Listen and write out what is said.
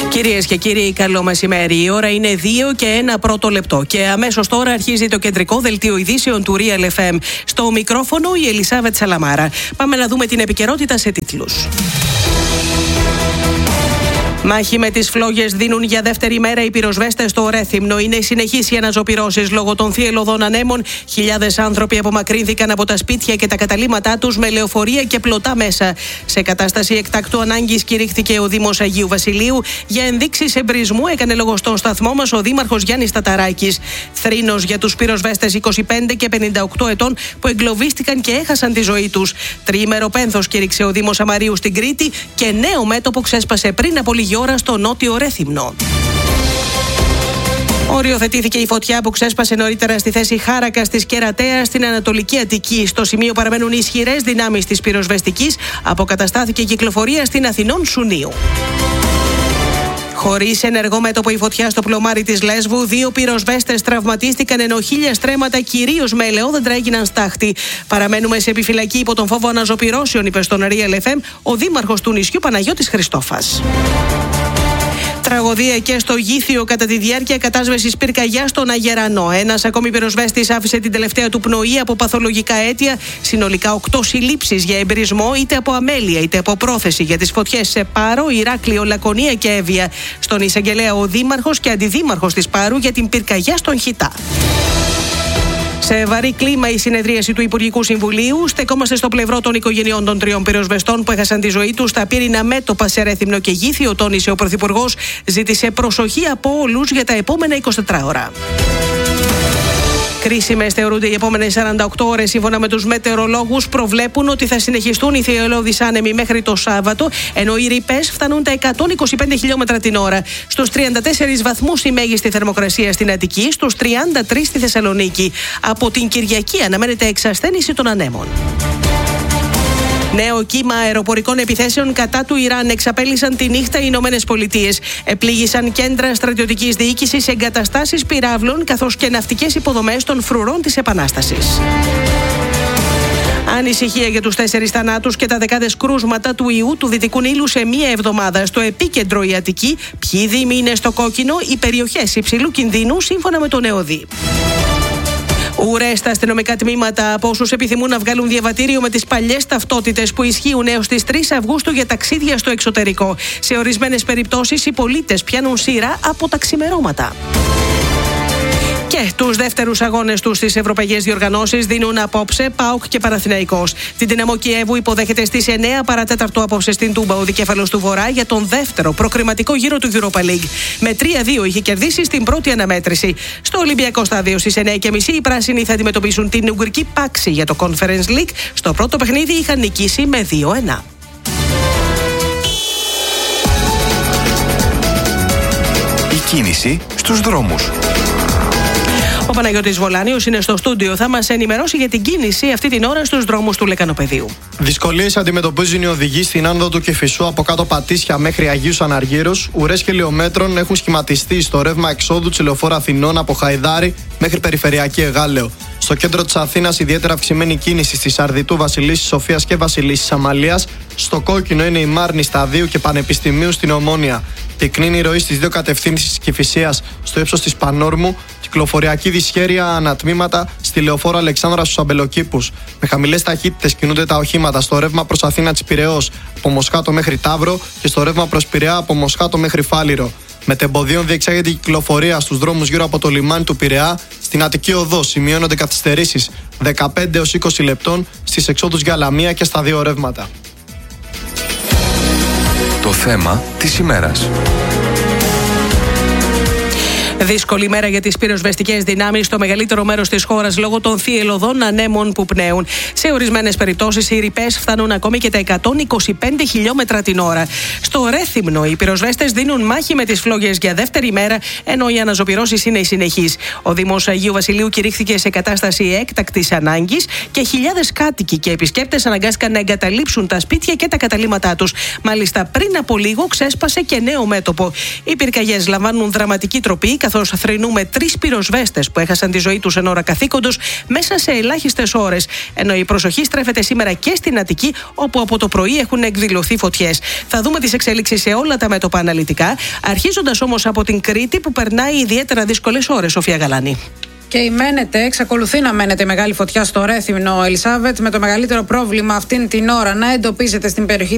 Κυρίες και κύριοι, καλό μεσημέρι. Η ώρα είναι 2 και 1 πρώτο λεπτό. Και αμέσως τώρα αρχίζει το κεντρικό δελτίο ειδήσεων του Real FM. Στο μικρόφωνο η Ελισάβετ Σαλαμάρα. Πάμε να δούμε την επικαιρότητα σε τίτλους. Μάχη με τις φλόγες δίνουν για δεύτερη μέρα οι πυροσβέστες στο Ρέθυμνο. Είναι συνεχής οι αναζωπυρώσεις λόγω των θυελλωδών ανέμων. Χιλιάδες άνθρωποι απομακρύνθηκαν από τα σπίτια και τα καταλύματά τους με λεωφορεία και πλωτά μέσα. Σε κατάσταση εκτάκτου ανάγκης κηρύχθηκε ο Δήμος Αγίου Βασιλείου. Για ενδείξεις εμπρισμού έκανε λόγο στον σταθμό μας ο Δήμαρχος Γιάννης Ταταράκης. Θρήνος για τους πυροσβέστες 25 και 58 ετών που εγκλωβίστηκαν και έχασαν τη ζωή τους. Τριήμερο πένθος κήρυξε ο Δήμος Αμαρίου στην Κρήτη και νέο μέτωπο ξέσπασε πριν από λίγη ώρα στο νότιο Ρέθυμνο. Οριοθετήθηκε η φωτιά που ξέσπασε νωρίτερα στη θέση Χάρακας της Κερατέας στην Ανατολική Αττική. Στο σημείο παραμένουν ισχυρές δυνάμεις της πυροσβεστικής. Αποκαταστάθηκε η κυκλοφορία στην Αθηνών Σουνίου. Χωρίς ενεργό μέτωπο η φωτιά στο πλωμάρι της Λέσβου, 2 πυροσβέστες τραυματίστηκαν ενώ 1000 στρέμματα, κυρίως με ελαιόδεντρα, έγιναν στάχτη. Παραμένουμε σε επιφυλακή υπό τον φόβο αναζωπυρώσεων, είπε στον Real FM ο δήμαρχος του νησιού Παναγιώτης Χριστόφας. Τραγωδία και στο Γήθιο κατά τη διάρκεια κατάσβεσης πυρκαγιάς στον Αγερανό. Ένας ακόμη πυροσβέστης άφησε την τελευταία του πνοή από παθολογικά αίτια. Συνολικά 8 συλλήψεις για εμπειρισμό είτε από αμέλεια είτε από πρόθεση για τις φωτιές σε Πάρο, Ηράκλειο, Λακωνία και Εύβοια. Στον εισαγγελέα ο δήμαρχος και αντιδήμαρχος της Πάρου για την πυρκαγιά στον Χιτά. Σε βαρύ κλίμα η συνεδρίαση του Υπουργικού Συμβουλίου. Στεκόμαστε στο πλευρό των οικογενειών των 3 πυροσβεστών που έχασαν τη ζωή τους στα πύρινα μέτωπα σε Ρέθυμνο και Γήθιο, τόνισε ο Πρωθυπουργός. Ζήτησε προσοχή από όλους για τα επόμενα 24 ώρα. Κρίσιμες θεωρούνται οι επόμενες 48 ώρες. Σύμφωνα με τους μετεωρολόγους, προβλέπουν ότι θα συνεχιστούν οι θειελώδεις άνεμοι μέχρι το Σάββατο, ενώ οι ρηπές φτάνουν τα 125 χιλιόμετρα την ώρα. Στους 34 βαθμούς η μέγιστη θερμοκρασία στην Αττική, στους 33 στη Θεσσαλονίκη. Από την Κυριακή αναμένεται εξασθένηση των ανέμων. Νέο κύμα αεροπορικών επιθέσεων κατά του Ιράν εξαπέλυσαν τη νύχτα οι Ηνωμένες Πολιτείες. Επλήγησαν κέντρα στρατιωτικής διοίκησης, εγκαταστάσεις πυράβλων καθώς και ναυτικές υποδομές των φρουρών της Επανάστασης. Ανησυχία για τους 4 θανάτους και τα δεκάδες κρούσματα του ιού του Δυτικού Νείλου σε μία εβδομάδα. Στο επίκεντρο η Αττική, ποιοι δήμοι είναι στο κόκκινο, οι περιοχές υψηλού κινδύνου σύμφωνα με τον ΕΟΔΗ. Ουρές στα αστυνομικά τμήματα από όσους επιθυμούν να βγάλουν διαβατήριο με τις παλιές ταυτότητες που ισχύουν έως τις 3 Αυγούστου για ταξίδια στο εξωτερικό. Σε ορισμένες περιπτώσεις οι πολίτες πιάνουν σειρά από τα ξημερώματα. Και τους δεύτερους αγώνες τους στις ευρωπαϊκές διοργανώσεις δίνουν απόψε ΠΑΟΚ και Παναθηναϊκός. Την Δυναμό Κιέβου υποδέχεται στις 9 παρατέταρτο απόψε στην Τούμπα ο δικέφαλος του Βορρά για τον δεύτερο προκριματικό γύρο του Europa League. Με 3-2 είχε κερδίσει στην πρώτη αναμέτρηση. Στο Ολυμπιακό στάδιο στις 9:30 οι πράσινοι θα αντιμετωπίσουν την Ουγγρική Πάξη για το Conference League. Στο πρώτο παιχνίδι είχαν νικήσει με 2-1. Η κίνηση στους δρόμους. Ο Παναγιώτης Βολάνιος είναι στο στούντιο. Θα μας ενημερώσει για την κίνηση αυτή την ώρα στους δρόμους του Λεκανοπεδίου. Δυσκολίες αντιμετωπίζουν οι οδηγοί στην άνοδο του Κηφισού από κάτω Πατήσια μέχρι Αγίους Αναργύρους. Ουρές χιλιομέτρων έχουν σχηματιστεί στο ρεύμα εξόδου της λεωφόρου Αθηνών από Χαϊδάρη μέχρι Περιφερειακή Εγάλεο. Στο κέντρο της Αθήνας, ιδιαίτερα αυξημένη κίνηση στη Σαρδιτού, Βασιλίσσης Σοφίας και Βασιλίσσης Αμαλίας. Στο κόκκινο είναι η Μάρνη Σταδίου και Πανεπιστημίου στην Ομόνια. Πυκνή η ροή στις 2 κατευθύνσεις της Κηφισίας στο ύψος της Πανόρμου. Κυκλοφοριακή δυσχέρεια ανατμήματα στη λεωφόρο Αλεξάνδρας στους Αμπελοκήπους. Με χαμηλές ταχύτητες κινούνται τα οχήματα στο ρεύμα προς Αθήνα της Πειραιώς από Μοσχάτο μέχρι Ταύρο και στο ρεύμα προς Πειραιά από Μοσχάτο μέχρι Φάληρο. Μετεμποδίων διεξάγεται η κυκλοφορία στους δρόμους γύρω από το λιμάνι του Πειραιά. Στην Αττική Οδό σημειώνονται καθυστερήσεις 15 έως 20 λεπτών στις εξόδους για Λαμία και στα 2 ρεύματα. Το θέμα της ημέρας. Δύσκολη μέρα για τις πυροσβεστικές δυνάμεις στο μεγαλύτερο μέρος της χώρας λόγω των θυελλωδών ανέμων που πνέουν. Σε ορισμένες περιπτώσεις οι ρηπές φτάνουν ακόμη και τα 125 χιλιόμετρα την ώρα. Στο Ρέθυμνο οι πυροσβέστες δίνουν μάχη με τις φλόγες για δεύτερη μέρα, ενώ οι αναζωπυρώσεις είναι συνεχείς. Ο Δήμος Αγίου Βασιλείου κηρύχθηκε σε κατάσταση έκτακτης ανάγκης και χιλιάδες κάτοικοι και επισκέπτες αναγκάστηκαν να εγκαταλείψουν τα σπίτια και τα καταλύματά τους. Μάλιστα, πριν από λίγο ξέσπασε και νέο μέτωπο. Οι πυρκαγιές λαμβάνουν δραματική τροπή, καθώς θρηνούμε 3 πυροσβέστες που έχασαν τη ζωή τους εν ώρα καθήκοντος μέσα σε ελάχιστες ώρες. Ενώ η προσοχή στρέφεται σήμερα και στην Αττική, όπου από το πρωί έχουν εκδηλωθεί φωτιές. Θα δούμε τις εξελίξεις σε όλα τα μέτωπα αναλυτικά, αρχίζοντας όμως από την Κρήτη που περνάει ιδιαίτερα δύσκολες ώρες, Σοφία Γαλάνη. Και εξακολουθεί να μένεται η μεγάλη φωτιά στο Ρέθυμνο, Ελισάβετ, με το μεγαλύτερο πρόβλημα αυτήν την ώρα να εντοπίζεται στην περιοχή